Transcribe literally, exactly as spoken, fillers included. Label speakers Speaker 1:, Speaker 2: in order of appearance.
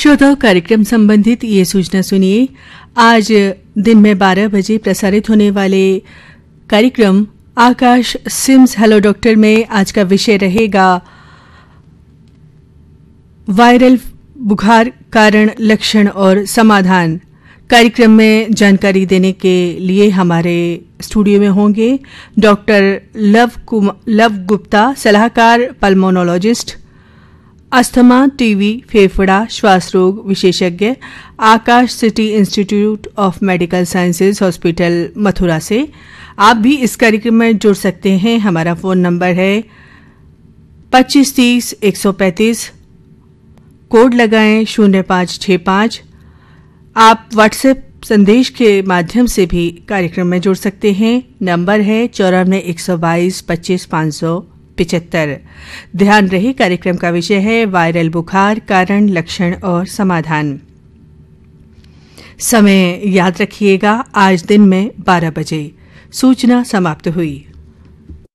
Speaker 1: श्रोताओं, कार्यक्रम संबंधित ये सूचना सुनिए। आज दिन में बारह बजे प्रसारित होने वाले कार्यक्रम आकाश सिम्स हेलो डॉक्टर में आज का विषय रहेगा वायरल बुखार, कारण, लक्षण और समाधान। कार्यक्रम में जानकारी देने के लिए हमारे स्टूडियो में होंगे डॉक्टर लव लव गुप्ता, सलाहकार पल्मोनोलॉजिस्ट, अस्थमा, टीबी, फेफड़ा, श्वास रोग विशेषज्ञ, आकाश city institute of medical sciences hospital Mathura से। आप भी इस कार्यक्रम में जुड़ सकते हैं। हमारा फोन नंबर है पच्चीस तीस एक सौ पैंतीस, कोड लगाएं शून्य पाँच छः पाँच। आप व्हाट्सएप संदेश के माध्यम से भी कार्यक्रम में जुड़ सकते हैं। नंबर है चौरानवे एक सौ बाईस पच्चीस पाँच सौ पिचहत्तर। ध्यान रहे, कार्यक्रम का विषय है वायरल बुखार, कारण, लक्षण और समाधान। समय याद रखिएगा, आज दिन में बारह बजे। सूचना समाप्त हुई।